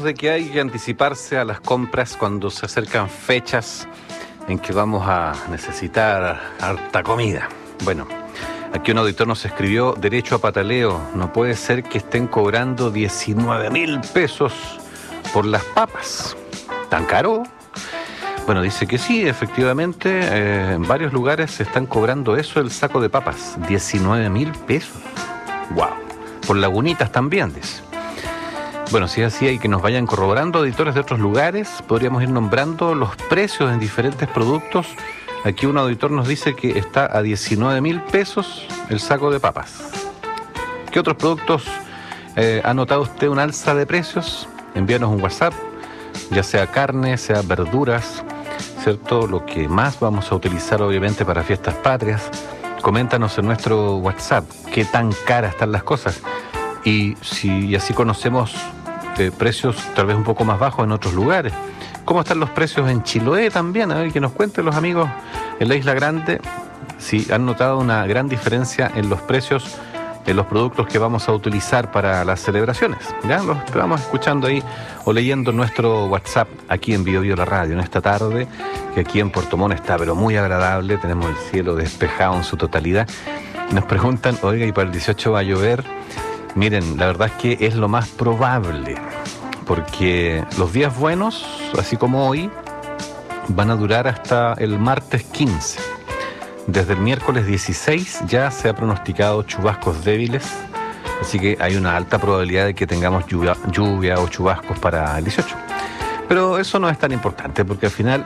hablamos de que hay que anticiparse a las compras cuando se acercan fechas en que vamos a necesitar harta comida. Bueno, aquí un auditor nos escribió: derecho a pataleo, no puede ser que estén cobrando 19,000 pesos por las papas. ¿Tan caro? Bueno, dice que sí, efectivamente, en varios lugares se están cobrando eso, el saco de papas, 19,000 pesos. ¡Wow! Por lagunitas también, dice. Bueno, si es así, hay que nos vayan corroborando auditores de otros lugares. Podríamos ir nombrando los precios en diferentes productos. Aquí un auditor nos dice que está a 19,000 pesos el saco de papas. ¿Qué otros productos ha notado usted un alza de precios? Envíanos un WhatsApp, ya sea carne, sea verduras, ¿cierto? Lo que más vamos a utilizar obviamente para fiestas patrias. Coméntanos en nuestro WhatsApp qué tan caras están las cosas. Y así conocemos precios tal vez un poco más bajos en otros lugares. ¿Cómo están los precios en Chiloé también? A ver, que nos cuenten los amigos en la Isla Grande si han notado una gran diferencia en los precios en los productos que vamos a utilizar para las celebraciones. Ya los vamos escuchando ahí o leyendo nuestro WhatsApp aquí en Bio Bio la Radio en esta tarde, que aquí en Puerto Montt está pero muy agradable. Tenemos el cielo despejado en su totalidad. Nos preguntan: oiga, ¿y para el 18 va a llover? Miren, la verdad es que es lo más probable, porque los días buenos, así como hoy, van a durar hasta el martes 15. Desde el miércoles 16 ya se ha pronosticado chubascos débiles, así que hay una alta probabilidad de que tengamos lluvia o chubascos para el 18. Pero eso no es tan importante, porque al final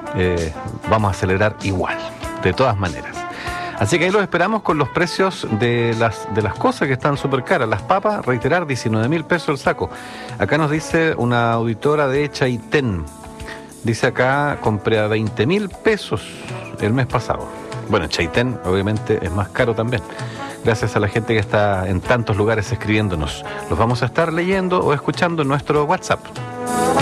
vamos a acelerar igual, de todas maneras. Así que ahí los esperamos con los precios de las cosas que están súper caras. Las papas, reiterar, 19,000 pesos el saco. Acá nos dice una auditora de Chaitén. Dice acá: compré a 20,000 pesos el mes pasado. Bueno, Chaitén obviamente es más caro también. Gracias a la gente que está en tantos lugares escribiéndonos. Los vamos a estar leyendo o escuchando en nuestro WhatsApp.